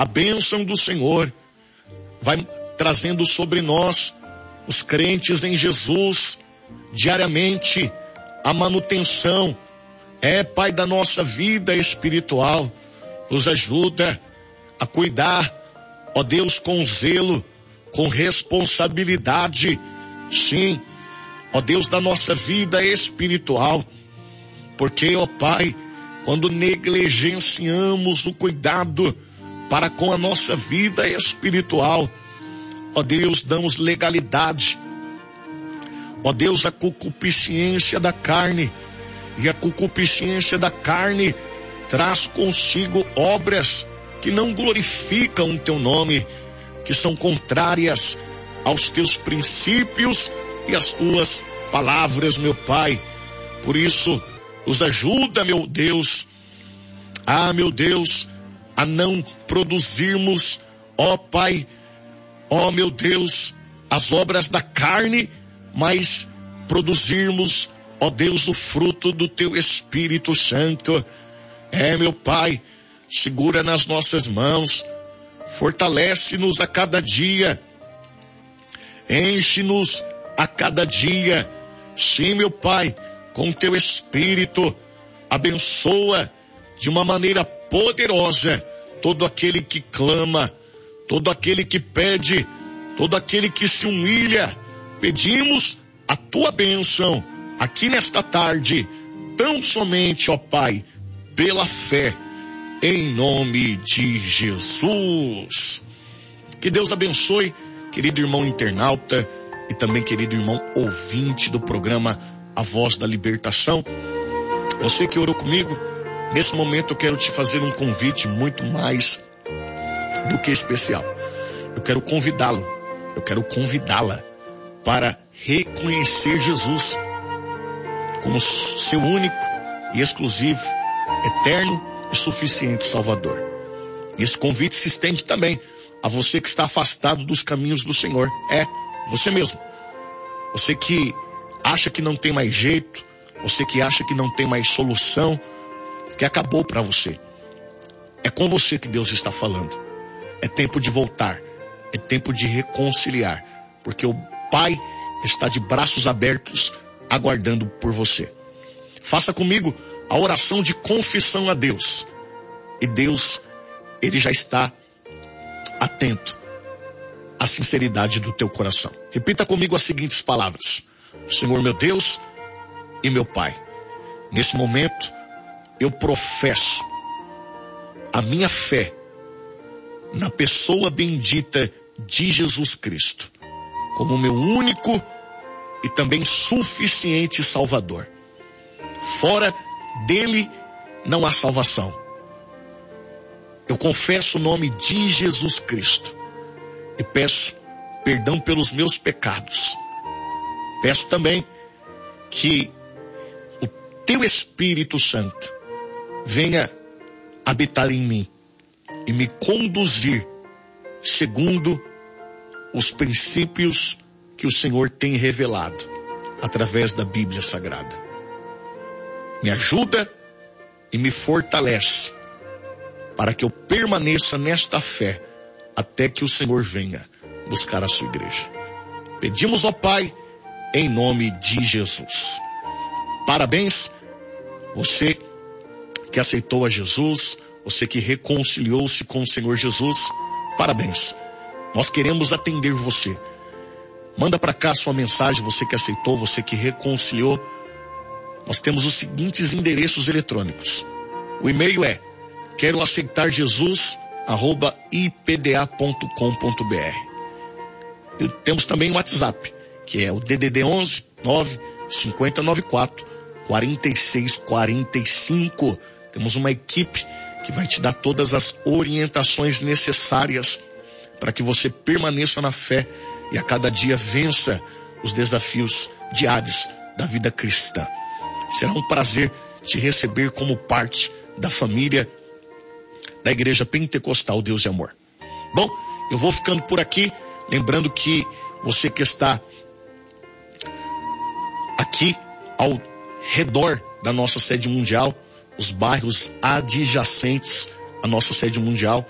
a bênção do Senhor vai trazendo sobre nós, os crentes em Jesus, diariamente, a manutenção, Pai, da nossa vida espiritual. Nos ajuda a cuidar, ó Deus, com zelo, com responsabilidade, sim, ó Deus, da nossa vida espiritual. Porque, ó Pai, quando negligenciamos o cuidado para com a nossa vida espiritual, ó Deus, damos legalidade, ó Deus, à concupiscência da carne, e a concupiscência da carne traz consigo obras que não glorificam o teu nome, que são contrárias aos teus princípios e às tuas palavras, meu Pai. Por isso, nos ajuda, meu Deus, meu Deus, a não produzirmos, ó Pai, ó meu Deus, as obras da carne, mas produzirmos, ó Deus, o fruto do teu Espírito Santo. Meu Pai, segura nas nossas mãos, fortalece-nos a cada dia, enche-nos a cada dia, sim, meu Pai, com o teu Espírito, abençoa de uma maneira poderosa todo aquele que clama, todo aquele que pede, todo aquele que se humilha. Pedimos a tua bênção aqui nesta tarde, tão somente, ó Pai, pela fé, em nome de Jesus. Que Deus abençoe, querido irmão internauta e também querido irmão ouvinte do programa A Voz da Libertação. Você que orou comigo, nesse momento eu quero te fazer um convite muito mais do que especial. Eu quero convidá-lo, eu quero convidá-la para reconhecer Jesus como seu único e exclusivo, eterno e suficiente Salvador. Esse convite se estende também a você que está afastado dos caminhos do Senhor. Você mesmo. Você que acha que não tem mais jeito, você que acha que não tem mais solução, que acabou para você. É com você que Deus está falando. É tempo de voltar, é tempo de reconciliar, porque o Pai está de braços abertos, aguardando por você. Faça comigo a oração de confissão a Deus. E Deus, Ele já está atento à sinceridade do teu coração. Repita comigo as seguintes palavras: Senhor meu Deus e meu Pai, nesse momento eu professo a minha fé na pessoa bendita de Jesus Cristo, como meu único e também suficiente Salvador. Fora dele não há salvação. Eu confesso o nome de Jesus Cristo e peço perdão pelos meus pecados. Peço também que o teu Espírito Santo venha habitar em mim e me conduzir segundo os princípios que o Senhor tem revelado através da Bíblia Sagrada. Me ajuda e me fortalece para que eu permaneça nesta fé até que o Senhor venha buscar a sua igreja. Pedimos, ó Pai, em nome de Jesus. Parabéns, você que aceitou a Jesus, você que reconciliou-se com o Senhor Jesus, parabéns. Nós queremos atender você. Manda para cá a sua mensagem, você que aceitou, você que reconciliou. Nós temos os seguintes endereços eletrônicos. O e-mail é queroaceitarjesus@ipda.com.br. E temos também o WhatsApp, que é o DDD 11 9 5094 4645. Temos uma equipe que vai te dar todas as orientações necessárias para que você permaneça na fé e a cada dia vença os desafios diários da vida cristã. Será um prazer te receber como parte da família da Igreja Pentecostal Deus e Amor. Bom, eu vou ficando por aqui, lembrando que você que está aqui ao redor da nossa sede mundial, os bairros adjacentes à nossa sede mundial,